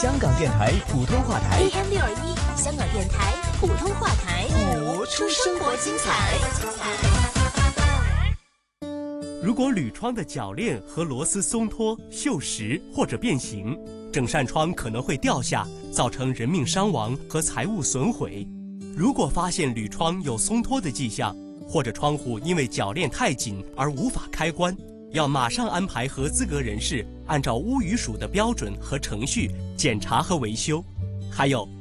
香港电台普通话台 AM621，香港电台普通话台， 活出生活精彩。 如果铝窗的铰链和螺丝松脱、锈蚀或者变形，整扇窗可能会掉下，造成人命伤亡和财物损毁。如果发现铝窗有松脱的迹象，或者窗户因为铰链太紧而无法开关，要马上安排合资格人士按照屋宇署的标准和程序检查和维修。还有，